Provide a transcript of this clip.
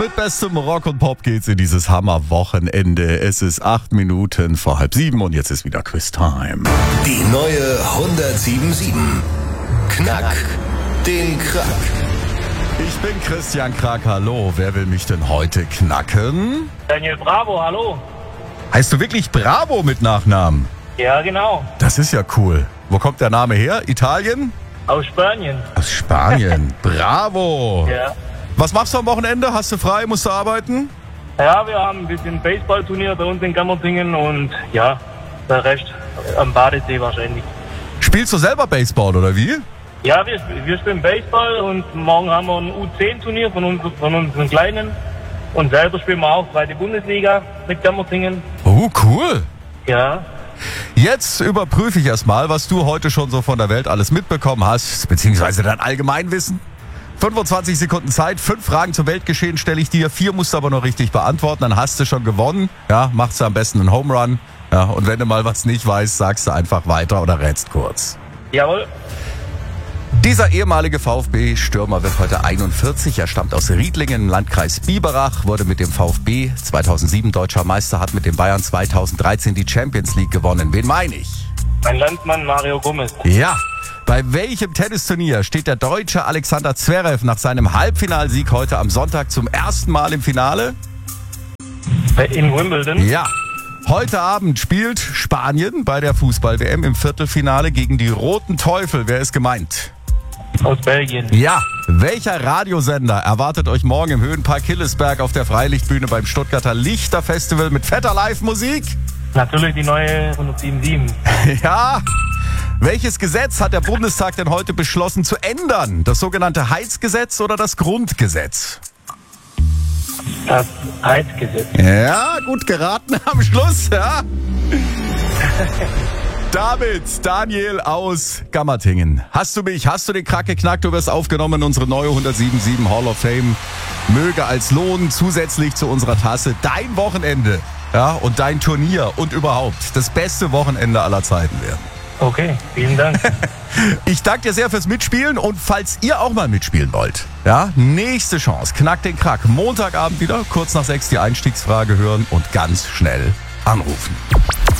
Mit bestem Rock und Pop geht's in dieses Hammerwochenende. Es ist 8 Minuten vor 6:30 und jetzt ist wieder Quiz-Time. Die neue 107.7. Knack den Krack. Ich bin Christian Krack, hallo. Wer will mich denn heute knacken? Daniel Bravo, hallo. Heißt du wirklich Bravo mit Nachnamen? Ja, genau. Das ist ja cool. Wo kommt der Name her? Italien? Aus Spanien. Aus Spanien. Bravo. Ja. Was machst du am Wochenende? Hast du frei? Musst du arbeiten? Ja, wir haben ein bisschen Baseballturnier bei uns in Gammertingen und ja, der Rest am Badesee wahrscheinlich. Spielst du selber Baseball oder wie? Ja, wir spielen Baseball und morgen haben wir ein U10-Turnier von unseren Kleinen. Und selber spielen wir auch zweite Bundesliga mit Gammertingen. Oh, cool. Ja. Jetzt überprüfe ich erstmal, was du heute schon so von der Welt alles mitbekommen hast, beziehungsweise dein Allgemeinwissen. 25 Sekunden Zeit, 5 Fragen zum Weltgeschehen stelle ich dir, 4 musst du aber noch richtig beantworten, dann hast du schon gewonnen. Ja, machst du am besten einen Home Run. Ja, und wenn du mal was nicht weißt, sagst du einfach weiter oder rätst kurz. Jawohl. Dieser ehemalige VfB-Stürmer wird heute 41. Er stammt aus Riedlingen im Landkreis Biberach, wurde mit dem VfB 2007 deutscher Meister, hat mit den Bayern 2013 die Champions League gewonnen. Wen meine ich? Mein Landsmann Mario Gomez. Ja. Bei welchem Tennisturnier steht der Deutsche Alexander Zverev nach seinem Halbfinalsieg heute am Sonntag zum ersten Mal im Finale? In Wimbledon. Ja. Heute Abend spielt Spanien bei der Fußball-WM im Viertelfinale gegen die Roten Teufel. Wer ist gemeint? Aus Belgien. Ja. Welcher Radiosender erwartet euch morgen im Höhenpark Hillesberg auf der Freilichtbühne beim Stuttgarter Lichterfestival mit fetter Live-Musik? Natürlich die neue 107.7. Ja. Welches Gesetz hat der Bundestag denn heute beschlossen zu ändern? Das sogenannte Heizgesetz oder das Grundgesetz? Das Heizgesetz. Ja, gut geraten am Schluss, ja. Damit Daniel aus Gammertingen. Hast du den Krack geknackt? Du wirst aufgenommen in unsere neue 107.7 Hall of Fame. Möge als Lohn zusätzlich zu unserer Tasse dein Wochenende, ja, und dein Turnier und überhaupt das beste Wochenende aller Zeiten werden. Okay, vielen Dank. Ich danke dir sehr fürs Mitspielen und falls ihr auch mal mitspielen wollt, ja, nächste Chance, Knack den Krack. Montagabend wieder, kurz nach 6 die Einstiegsfrage hören und ganz schnell anrufen.